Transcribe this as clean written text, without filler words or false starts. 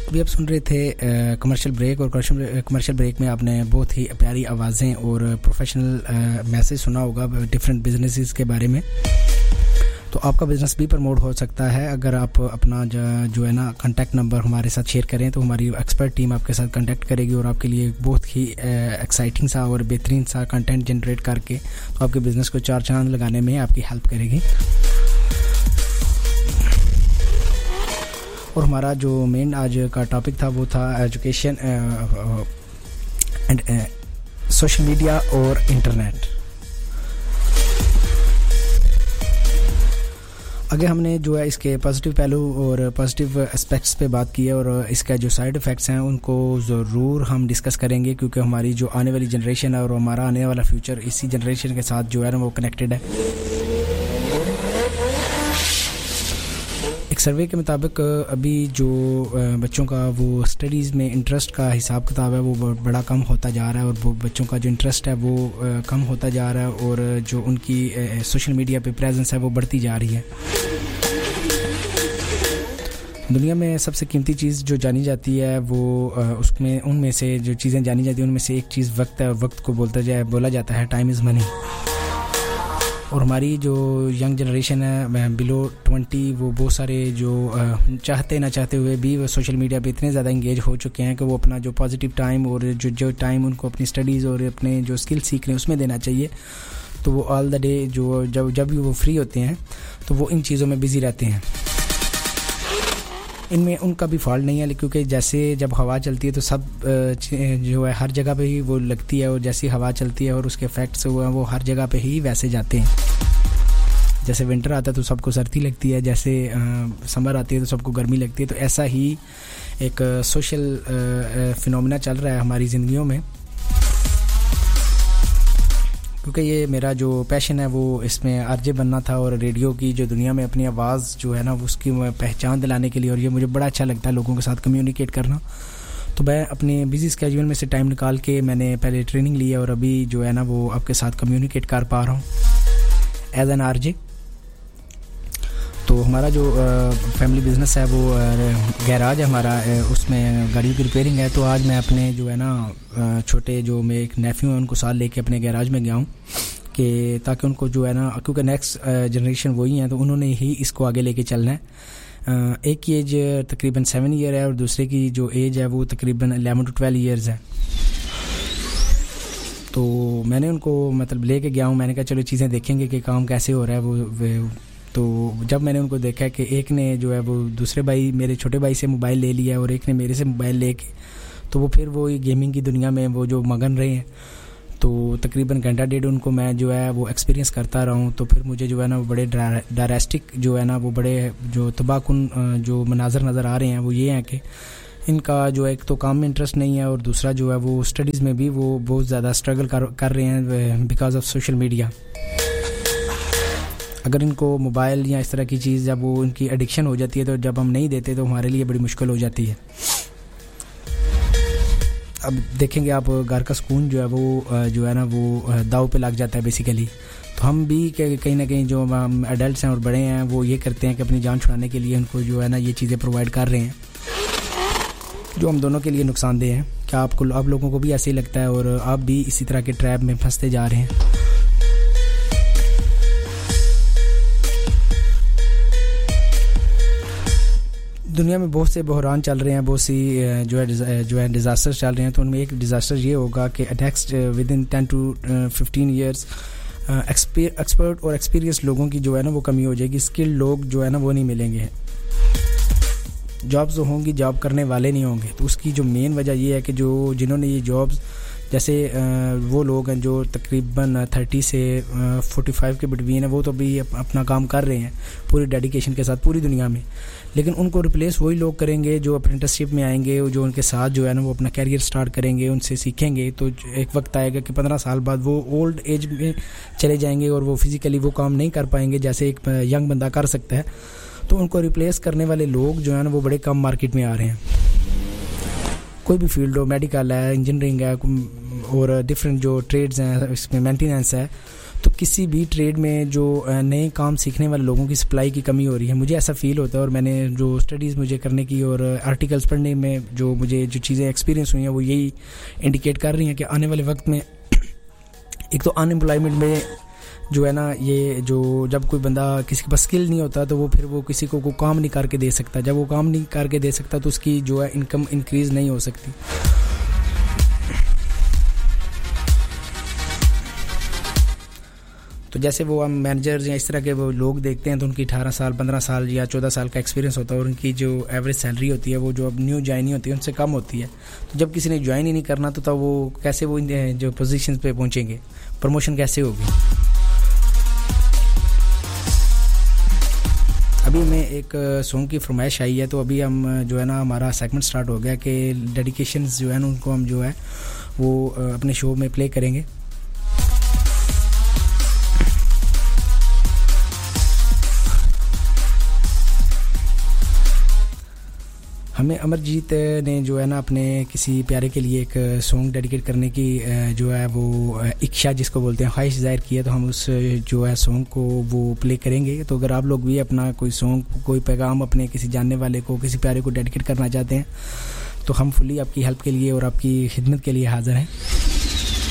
अभी आप सुन रहे थे कमर्शियल ब्रेक, और कमर्शियल ब्रेक में आपने बहुत ही प्यारी आवाज़ें और प्रोफेशनल मैसेज सुना होगा डिफरेंट बिजनेसेस के बारे में। तो आपका बिज़नेस भी प्रमोट हो सकता है अगर आप अपना जो है ना कॉन्टैक्ट नंबर हमारे साथ शेयर करें, तो हमारी एक्सपर्ट टीम आपके साथ कॉन्टैक्ट करेगी और आपके लिए बहुत ही एक्साइटिंग सा और बेहतरीन सा कंटेंट जनरेट करके तो आपके बिज़नेस को चार चांद लगाने में आपकी हेल्प करेगी। और हमारा जो मेन आज का टॉपिक था वो था एजुकेशन एंड सोशल मीडिया और इंटरनेट। आगे हमने जो है इसके पॉजिटिव पहलू और पॉजिटिव एस्पेक्ट्स पे बात की है, और इसका जो साइड इफ़ेक्ट्स हैं उनको ज़रूर हम डिस्कस करेंगे, क्योंकि हमारी जो आने वाली जनरेशन है और हमारा आने वाला फ्यूचर इसी जनरेशन के साथ जो है ना वो कनेक्टेड है। एक सर्वे के मुताबिक अभी जो बच्चों का वो स्टडीज़ में इंटरेस्ट का हिसाब किताब है वो बड़ा कम होता जा रहा है, और वो बच्चों का जो इंटरेस्ट है वो कम होता जा रहा है, और जो उनकी सोशल मीडिया पे प्रेजेंस है वो बढ़ती जा रही है। दुनिया में सबसे कीमती चीज़ जो जानी जाती है वो उसमें उनमें से जो चीज़ें जानी जाती हैं उनमें से एक चीज़ वक्त है, और वक्त को बोला जाता है टाइम इज़ मनी। और हमारी जो यंग जनरेशन है बिलो 20, वो बहुत सारे जो चाहते ना चाहते हुए भी वो सोशल मीडिया पे इतने ज़्यादा इंगेज हो चुके हैं कि वो अपना जो पॉजिटिव टाइम और जो टाइम उनको अपनी स्टडीज़ और अपने जो स्किल सीख रहे हैं उसमें देना चाहिए, तो वो ऑल द डे जो जब भी वो फ्री होते हैं तो वो इन चीज़ों में बिज़ी रहते हैं। इनमें उनका भी फॉल्ट नहीं है, क्योंकि जैसे जब हवा चलती है तो सब जो है हर जगह पे ही वो लगती है, और जैसी हवा चलती है और उसके इफ़ेक्ट्स वो हर जगह पे ही वैसे जाते हैं। जैसे विंटर आता है तो सबको सर्दी लगती है, जैसे समर आती है तो सबको गर्मी लगती है, तो ऐसा ही एक सोशल फिनोमेना चल रहा है हमारी ज़िंदगियों में। क्योंकि ये मेरा जो पैशन है वो इसमें आरजे बनना था, और रेडियो की जो दुनिया में अपनी आवाज़ जो है ना उसकी पहचान दिलाने के लिए, और ये मुझे बड़ा अच्छा लगता है लोगों के साथ कम्युनिकेट करना। तो मैं अपने बिजी स्केड्यूल में से टाइम निकाल के मैंने पहले ट्रेनिंग ली है, और अभी जो है ना वो आपके साथ कम्युनिकेट कर पा रहा हूँ एज एन आरजे। तो हमारा जो फैमिली बिज़नेस है वो गैराज है हमारा, उसमें गाड़ी की रिपेयरिंग है। तो आज मैं अपने जो है ना छोटे जो मेरे एक नेफ्यू हैं उनको साथ लेके अपने गैराज में गया हूँ, कि ताकि उनको जो है ना, क्योंकि नेक्स्ट जनरेशन वही है तो उन्होंने ही इसको आगे लेके चलना है। एक की एज तकरीबन 7 ईयर है और दूसरे की जो एज है वो तकरीबन 11 to 12 ईयर्स है। तो मैंने उनको मतलब लेके गया हूँ, मैंने कहा चलो चीज़ें देखेंगे कि काम कैसे हो रहा है वो। तो जब मैंने उनको देखा कि एक ने जो है वो दूसरे भाई मेरे छोटे भाई से मोबाइल ले लिया और एक ने मेरे से मोबाइल लेके, तो वो फिर वो गेमिंग की दुनिया में वो जो मगन रहे हैं, तो तकरीबन घंटा डेढ़ उनको मैं जो है वो एक्सपीरियंस करता रहा हूँ। तो फिर मुझे जो है ना वो बड़े ड्रास्टिक जो है ना वो बड़े जो तबाहकुन जो मनाजर नज़र आ रहे हैं वो ये हैं कि इनका जो एक तो काम में इंटरेस्ट नहीं है, और दूसरा जो है वो स्टडीज़ में भी वो बहुत ज़्यादा स्ट्रगल कर रहे हैं बिकॉज ऑफ सोशल मीडिया। अगर इनको मोबाइल या इस तरह की चीज़ जब वो इनकी एडिक्शन हो जाती है, तो जब हम नहीं देते तो हमारे लिए बड़ी मुश्किल हो जाती है। अब देखेंगे आप घर का सुकून जो है वो जो है ना वो दाव पे लग जाता है बेसिकली। तो हम भी कहीं ना कहीं जो हम एडल्ट्स हैं और बड़े हैं वो ये करते हैं कि अपनी जान छुड़ाने के लिए उनको जो है ना ये चीज़ें प्रोवाइड कर रहे हैं, जो हम दोनों के लिए नुकसानदेह हैं। क्या आप लोगों को भी ऐसे ही लगता है और आप भी इसी तरह के ट्रैप में फंसते जा रहे हैं? दुनिया में बहुत से बहरान चल रहे हैं, बहुत सी जो है डिज़ास्टर्स चल रहे हैं। तो उनमें एक डिज़ास्टर ये होगा कि next with in 10 to 15 years expert और एक्सपीरियंस लोगों की जो है ना वो कमी हो जाएगी। स्किल्ड लोग जो है ना वो नहीं मिलेंगे, जॉब्स जो होंगी जॉब करने वाले नहीं होंगे। तो उसकी जो मेन वजह ये है कि जो जिन्होंने ये जॉब्स, जैसे वो लोग हैं जो तकरीबन 30 से 45 के बिटवीन है, वो तो भी अपना काम कर रहे हैं पूरी डेडिकेशन के साथ पूरी दुनिया में, लेकिन उनको रिप्लेस वही लोग करेंगे जो अप्रेंटिसशिप में आएंगे, जो उनके साथ जो है ना वो अपना कैरियर स्टार्ट करेंगे, उनसे सीखेंगे। तो एक वक्त आएगा कि 15 साल बाद वो ओल्ड एज में चले जाएंगे और वो फिज़िकली वो काम नहीं कर पाएंगे जैसे एक यंग बंदा कर सकता है। तो उनको रिप्लेस करने वाले लोग जो है ना वो बड़े कम मार्केट में आ रहे हैं। कोई भी फील्ड हो, मेडिकल है, इंजीनियरिंग है और डिफरेंट जो ट्रेड्स हैं, इसमें मेंटेनेंस है, तो किसी भी ट्रेड में जो नए काम सीखने वाले लोगों की सप्लाई की कमी हो रही है, मुझे ऐसा फ़ील होता है। और मैंने जो स्टडीज़ मुझे करने की और आर्टिकल्स पढ़ने में जो मुझे जो चीज़ें एक्सपीरियंस हुई हैं वो यही इंडिकेट कर रही हैं कि आने वाले वक्त में एक तो अनएम्प्लॉयमेंट में जो है ना, ये जो जब कोई बंदा किसी के पास स्किल नहीं होता तो वो फिर वो किसी को काम नहीं करके दे सकता। जब वो काम नहीं करके दे सकता तो उसकी जो है इनकम इंक्रीज़ नहीं हो सकती। तो जैसे वो हम मैनेजर्स या इस तरह के वो लोग देखते हैं तो उनकी 18 साल 15 साल या 14 साल का एक्सपीरियंस होता है और उनकी जो एवरेज सैलरी होती है वो जो अब न्यू ज्वाइनी होती है उनसे कम होती है। तो जब किसी ने ज्वाइन ही नहीं करना तो तब वो कैसे वो जो पोजीशंस पे पहुंचेंगे, प्रमोशन कैसे होगी। अभी मैं एक सॉन्ग की फरमाइश आई है तो अभी हम जो है ना हमारा सेगमेंट स्टार्ट हो गया कि डेडिकेशंस जो है ना उनको हम जो है वो अपने शो में प्ले करेंगे। हमें अमरजीत ने जो है ना अपने किसी प्यारे के लिए एक सॉन्ग डेडिकेट करने की जो है वो इच्छा जिसको बोलते हैं ख्वाहिश ज़ाहिर की है, तो हम उस जो है सॉन्ग को वो प्ले करेंगे। तो अगर आप लोग भी अपना कोई सॉन्ग कोई पैगाम अपने किसी जानने वाले को किसी प्यारे को डेडिकेट करना चाहते हैं तो हम फुली आपकी हेल्प के लिए और आपकी खिदमत के लिए हाज़िर हैं।